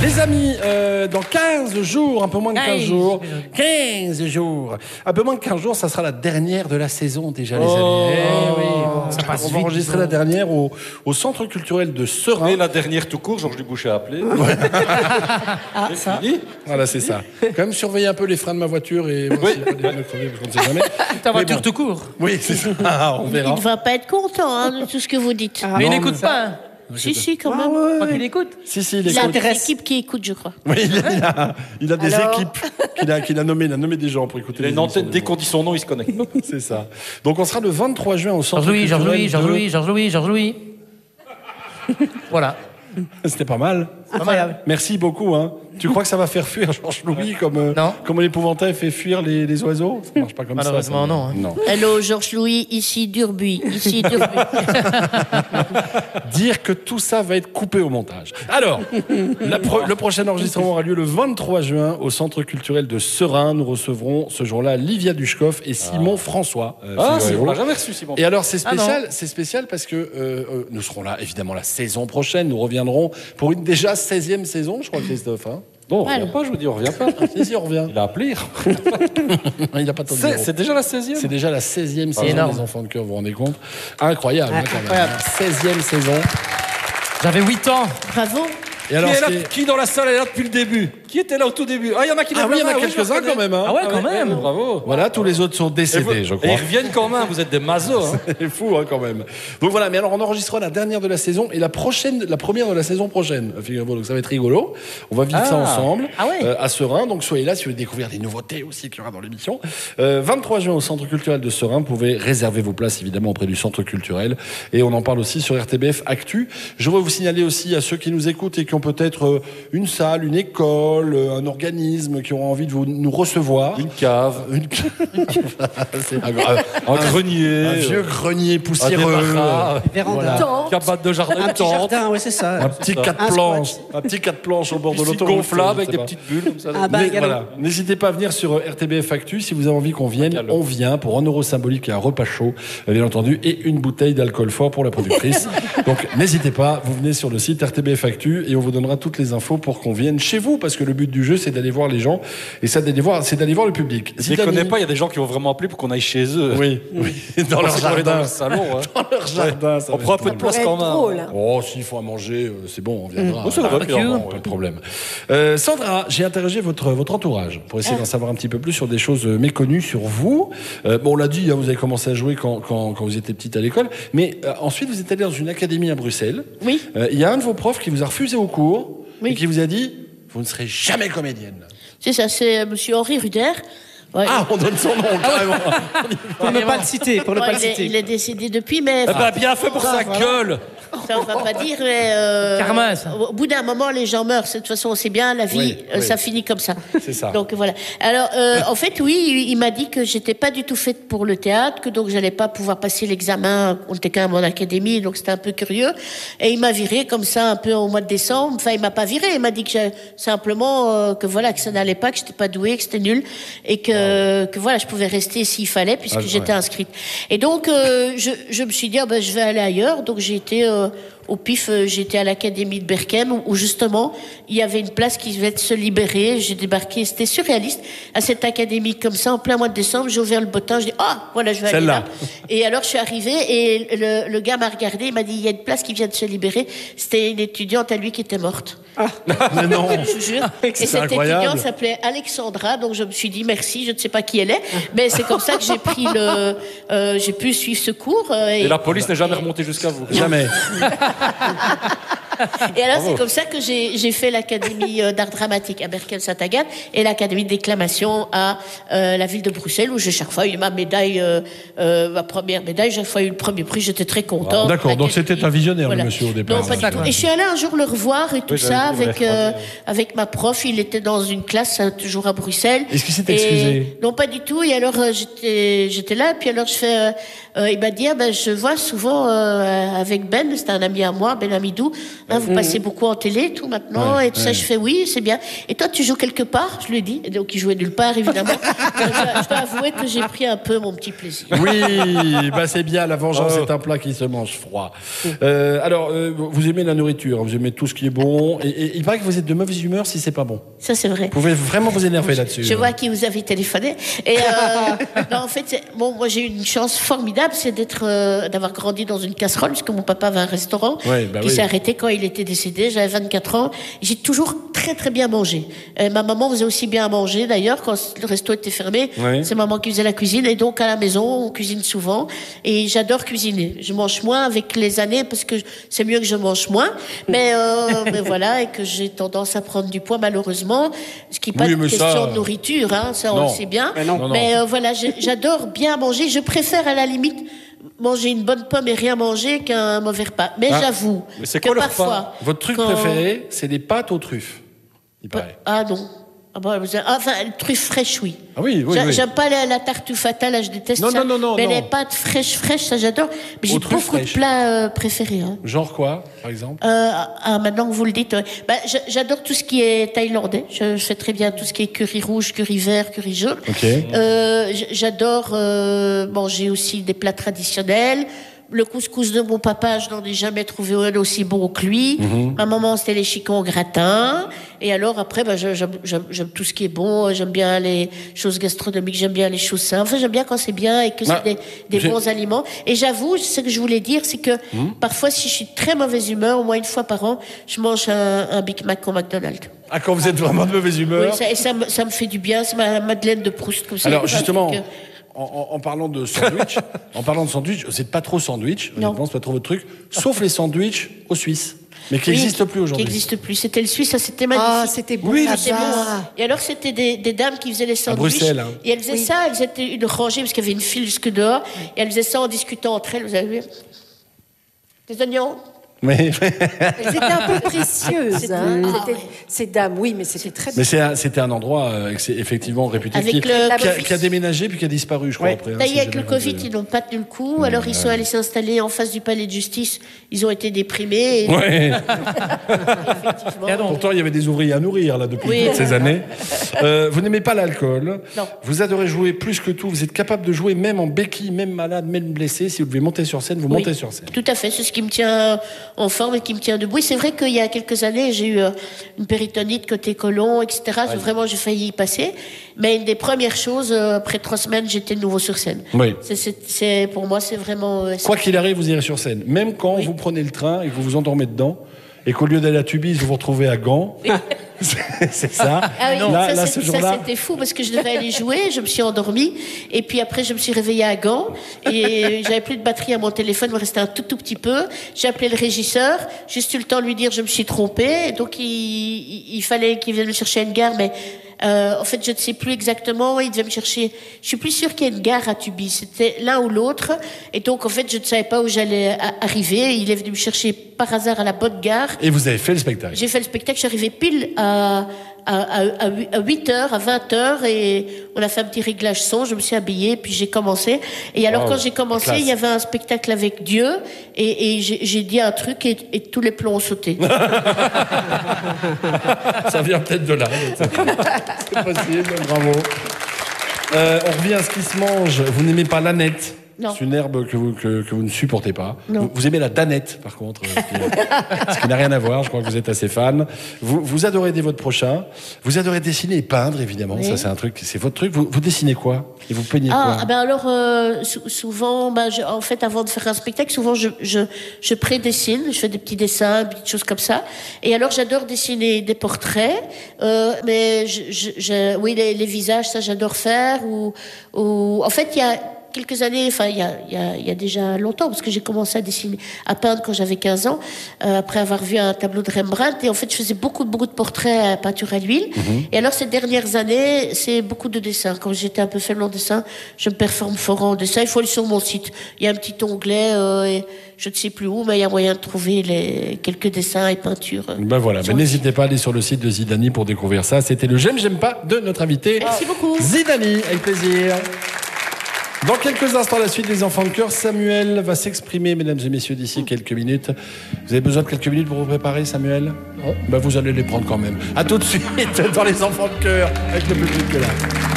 Les amis, dans 15 jours, un peu moins de 15 jours, 15 jours, un peu moins de 15 jours, ça sera la dernière de la saison déjà, les amis. Oui, ça passe on va enregistrer la dernière au Centre culturel de Serein. Et la dernière tout court, Georges Duboucher a appelé. Ouais. ça. Voilà, c'est ça. Quand même surveiller un peu les freins de ma voiture et voir s'il y a pas des pneus crevés, parce qu'on ne sait jamais. Ta voiture tout court. Oui, c'est ça. Ah, on verra. Il ne va pas être content de tout ce que vous dites. Mais il n'écoute pas. Si, quand même. Pas qu'il écoute. Si, il Il a écoute. des équipes qui écoutent, je crois. Oui, il a des Alors équipes qu'il a nommées. Il a nommé des gens pour écouter. Il a les une antenne, émissions. dès qu'on dit son nom, il se connecte. C'est ça. Donc on sera le 23 juin au Centre Georges-Louis, culturel Georges-Louis, de- Georges-Louis, Georges-Louis, Georges-Louis. Voilà. C'était pas mal. Incroyable. Merci beaucoup. Hein. Tu crois que ça va faire fuir Georges-Louis Non. comme l'épouvantail fait fuir les oiseaux? Ça marche pas comme ça. Malheureusement, non, hein. Non. Hello, Georges-Louis, ici Durbuy. Ici Durbuy. Dire que tout ça va être coupé au montage. Alors, le prochain enregistrement aura lieu le 23 juin au Centre culturel de Serein. Nous recevrons ce jour-là Livia Dushkov et Simon François. On l'a jamais reçu, Simon. Et alors c'est Ah spécial parce que nous serons là évidemment la saison prochaine. Nous reviendrons pour une déjà 16e saison, je crois, Christophe. Hein. Non, on revient pas, je vous dis, on revient pas. Si, on revient. Il a appelé. Il n'a pas tant de numéros. C'est déjà la 16e. C'est déjà la 16e saison énorme. des Enfants de cœur, vous vous rendez compte? Incroyable, hein, quand même. incroyable. 16e saison. J'avais 8 ans. Bravo. Et alors, Qui dans la salle est là depuis le début? Qui était là au tout début? Ah, il y en a qui ah oui, il y en a lèvent la main, quelques-uns je reconnais. quand même. Hein. Ah ouais, quand même. Bravo. Voilà, tous les autres sont décédés, je Et crois. ils reviennent quand même, vous êtes des mazos. Hein. C'est fou, hein, quand même. Donc voilà, mais alors on enregistrera la dernière de la saison et la première de la saison prochaine. Figurez-vous, donc ça va être rigolo. On va vivre ça ensemble Ah ouais. à Serein. Donc soyez là si vous voulez découvrir des nouveautés aussi qu'il y aura dans l'émission. 23 juin au Centre culturel de Serein. Vous pouvez réserver vos places évidemment auprès du Centre culturel et on en parle aussi sur RTBF Actu. Je voudrais vous signaler aussi à ceux qui nous écoutent et qui ont peut-être une salle, une école, un organisme qui ont envie de nous recevoir. Une cave, C'est un un grenier, un vieux grenier un poussiéreux. débarras, Véranda. cabane de jardin, Un une petit tente, jardin, ouais, c'est ça. Un petit Un 4 planches, un petit 4 planches au bord de piscine l'autoroute. gonflable avec je des sais pas. petites bulles comme ça. Ah bah, Mais également. voilà. N'hésitez pas à venir sur RTBF Actu. Si vous avez envie qu'on vienne, on vient pour 1 euro symbolique et un repas chaud, bien entendu, et une bouteille d'alcool fort pour la productrice. Donc n'hésitez pas, vous venez sur le site RTBF Actu et on vous donnera toutes les infos pour qu'on vienne chez vous, parce que le but du jeu, c'est d'aller voir les gens et ça, c'est d'aller voir le public. Je les connais pas, il y a des gens qui vont vraiment appeler pour qu'on aille chez eux. Oui, dans leur On va aller dans jardin. leur salon. Hein. Dans leur jardin, ça On va prend un être peu de drôle. place quand même. Drôle. Oh, s'il faut à manger, c'est bon, on viendra. Oh, c'est vrai, clairement, pas de problème. Sandra, j'ai interrogé votre entourage pour essayer d'en savoir un petit peu plus sur des choses méconnues sur vous. Bon, on l'a dit, hein, vous avez commencé à jouer quand vous étiez petite à l'école, mais ensuite vous êtes allé dans une académie à Bruxelles. Oui. Il y a un de vos profs qui vous a refusé au cours Oui. et qui vous a dit « Vous ne serez jamais comédienne ». C'est ça, c'est monsieur Henri Ruder. Ouais. Ah, on donne son nom, carrément. Pour ne pas le citer, pour ne Ouais, pas le il est citer. décédé depuis, mais Eh ben, bien fait pour sa gueule. ça on va pas dire. Mais, Carmin, ça. au bout d'un moment, les gens meurent. De toute façon, c'est bien, la vie, Oui, ça oui. finit comme ça. C'est ça. Donc voilà. Alors, en fait, oui, il m'a dit que j'étais pas du tout faite pour le théâtre, que donc j'allais pas pouvoir passer l'examen. On était quand même en académie, donc c'était un peu curieux. Et il m'a viré comme ça un peu au mois de décembre. Enfin, il m'a pas viré. Il m'a dit que simplement que voilà, que ça n'allait pas, que j'étais pas douée, que c'était nul, et que voilà, je pouvais rester s'il fallait puisque Ah, j'étais ouais. inscrite. Et donc, je me suis dit, ah ben, je vais aller ailleurs. Donc j'ai été au pif, j'étais à l'académie de Berchem où justement il y avait une place qui devait se libérer. J'ai débarqué, c'était surréaliste, à cette académie comme ça en plein mois de décembre. J'ai ouvert le bottin, je dis ah voilà, je vais aller là. Et alors je suis arrivée et le gars m'a regardé, il m'a dit il y a une place qui vient de se libérer. C'était une étudiante à lui qui était morte. Mais non. Je vous jure. Et C'est cette incroyable. étudiante s'appelait Alexandra, donc je me suis dit merci, je ne sais pas qui elle est, mais c'est comme ça que j'ai pris j'ai pu suivre ce cours. Et la police n'est jamais remontée jusqu'à vous. Jamais. Et alors, c'est comme ça que j'ai fait l'académie d'art dramatique à Berkel-Saint-Agathe et l'académie de déclamation à la ville de Bruxelles, où j'ai chaque fois eu ma médaille, ma première médaille, chaque fois eu le premier prix, j'étais très contente. D'accord, donc L'académie. c'était un visionnaire, le monsieur, au départ. Non, pas du tout. Et je suis allée un jour le revoir et tout ça avec ma prof. Il était dans une classe, toujours à Bruxelles. Est-ce qu'il s'est Et- excusé? Non, pas du tout. Et alors, j'étais là, et puis alors je fais... il m'a dit, ah, ben, je vois souvent avec Ben, c'était un ami à moi, Ben Amidou, Hein, vous passez beaucoup en télé, tout maintenant, et tout ça. Je fais oui, c'est bien. Et toi, tu joues quelque part? Je lui ai dit. Et donc, il jouait nulle part, évidemment. Je dois avouer que j'ai pris un peu mon petit plaisir. Oui, bah c'est bien, la vengeance est un plat qui se mange froid. Alors, vous aimez la nourriture, vous aimez tout ce qui est bon, et il paraît que vous êtes de mauvaise humeur si c'est pas bon. Ça, c'est vrai. Vous pouvez vraiment vous énerver là-dessus. Je vois à qui vous avez téléphoné. Et non, en fait, bon, moi j'ai eu une chance formidable, c'est d'avoir grandi dans une casserole, parce que mon papa avait un restaurant qui s'est arrêté quand il était décédé. J'avais 24 ans. J'ai toujours très très bien mangé. Ma maman faisait aussi bien à manger d'ailleurs quand le resto était fermé. C'est maman qui faisait la cuisine, et donc à la maison on cuisine souvent. Et j'adore cuisiner. Je mange moins avec les années parce que c'est mieux que je mange moins. Mais voilà, et que j'ai tendance à prendre du poids malheureusement. Ce qui n'est pas une question de nourriture, hein, ça on le sait bien. Mais voilà, j'adore bien manger. Je préfère à la limite manger une bonne pomme et rien manger qu'un mauvais repas. Mais j'avoue que parfois... Votre truc préféré, c'est les pâtes aux truffes, il paraît. Ah non. Enfin, les truffes fraîches, oui. Ah oui. J'aime pas la tartufata, là, je déteste ça. Non. Mais les pâtes fraîches, ça j'adore. Mais j'ai beaucoup de plats préférés. Hein. Genre quoi, par exemple? Maintenant que vous le dites, j'adore tout ce qui est thaïlandais. Je fais très bien tout ce qui est curry rouge, curry vert, curry jaune. J'adore manger aussi des plats traditionnels. Le couscous de mon papa, je n'en ai jamais trouvé un aussi bon que lui. À un moment, c'était les chicons au gratin. Et alors, après, j'aime tout ce qui est bon. J'aime bien les choses gastronomiques. J'aime bien les choses simples. Enfin, j'aime bien quand c'est bien et que c'est des bons aliments. Et j'avoue, ce que je voulais dire, c'est que parfois, si je suis de très mauvaise humeur, au moins une fois par an, je mange un Big Mac au McDonald's. Ah, quand vous êtes vraiment de mauvaise humeur? Oui, ça me fait du bien. C'est ma Madeleine de Proust, comme ça. Alors, justement... En parlant de sandwich, vous n'êtes pas trop sandwich, honnêtement, c'est pas trop votre truc, sauf les sandwichs aux Suisses, mais qui n'existent plus aujourd'hui. Qui n'existent plus. C'était le Suisse, ça c'était magnifique. Ah, c'était bon. Oui, c'était bon. Et alors c'était des dames qui faisaient les sandwichs. À Bruxelles. Hein. Et elles faisaient ça, elles étaient une rangée parce qu'il y avait une file jusque dehors. Et elles faisaient ça en discutant entre elles. Vous avez vu? Des oignons. Mais elles étaient un peu précieuses, hein. Ces dames, oui, mais c'était très bien. Mais c'était un endroit effectivement réputé qui a déménagé puis qui a disparu, je crois. Après, d'ailleurs, avec le Covid, ils n'ont pas tenu le coup. Alors, ils sont allés s'installer en face du palais de justice. Ils ont été déprimés. Et... Effectivement. Pourtant, il y avait des ouvriers à nourrir là depuis toutes ces années. Vous n'aimez pas l'alcool. Non. Vous adorez jouer plus que tout. Vous êtes capable de jouer même en béquille, même malade, même blessé. Si vous devez monter sur scène, vous montez sur scène. Tout à fait. C'est ce qui me tient en forme et qui me tient debout. Et c'est vrai qu'il y a quelques années, j'ai eu une péritonite côté côlon, etc. Vraiment, j'ai failli y passer. Mais une des premières choses, après 3 semaines, j'étais de nouveau sur scène. Oui. Pour moi, c'est vraiment... Quoi qu'il arrive, vous irez sur scène. Même quand vous prenez le train et que vous vous endormez dedans, et qu'au lieu d'aller à Tubize, vous vous retrouvez à Gand. C'est ça. Ah oui, ça c'était fou parce que je devais aller jouer, je me suis endormie et puis après je me suis réveillée à Gand et j'avais plus de batterie à mon téléphone, il me restait un tout petit peu. J'ai appelé le régisseur, juste eu le temps de lui dire je me suis trompée, donc il fallait qu'il vienne me chercher à une gare, mais en fait, je ne sais plus exactement. Il devait me chercher. Je suis plus sûre qu'il y a une gare à Tubize. C'était l'un ou l'autre. Et donc, en fait, je ne savais pas où j'allais arriver. Il est venu me chercher par hasard à la bonne gare. Et vous avez fait le spectacle? J'ai fait le spectacle. Je suis arrivée pile à 8h, à 20h, et on a fait un petit réglage son, je me suis habillée, puis j'ai commencé. Et alors, quand j'ai commencé, il y avait un spectacle avec Dieu, et j'ai dit un truc, et tous les plombs ont sauté. Ça vient peut-être de là. C'est possible, bravo. On revient à ce qui se mange. Vous n'aimez pas l'aneth? Non. C'est une herbe que vous ne supportez pas. Non. Vous aimez la danette, par contre, ce qui n'a rien à voir. Je crois que vous êtes assez fan. Vous adorez aider votre prochain. Vous adorez dessiner et peindre, évidemment. Oui. Ça, c'est un truc, c'est votre truc. Vous dessinez quoi? Et vous peignez quoi? Alors, souvent, en fait, avant de faire un spectacle, souvent, je prédessine. Je fais des petits dessins, des petites choses comme ça. Et alors, j'adore dessiner des portraits. Mais oui, les visages, ça, j'adore faire. En fait, il y a quelques années, enfin il y a déjà longtemps, parce que j'ai commencé à dessiner, à peindre quand j'avais 15 ans, après avoir vu un tableau de Rembrandt, et en fait je faisais beaucoup de portraits à peinture à l'huile. Et alors ces dernières années, c'est beaucoup de dessins. Quand j'étais un peu faible en dessin, je me performe fort en dessin. Il faut aller sur mon site. Il y a un petit onglet, et je ne sais plus où, mais il y a moyen de trouver quelques dessins et peintures. Ben voilà, n'hésitez pas à aller sur le site de Zidani pour découvrir ça. C'était le J'aime pas de notre invité. Merci beaucoup. Zidani, avec plaisir. Dans quelques instants, la suite des enfants de cœur, Samuel va s'exprimer, mesdames et messieurs, d'ici quelques minutes. Vous avez besoin de quelques minutes pour vous préparer, Samuel? Vous allez les prendre quand même. À tout de suite dans les enfants de cœur avec le public là.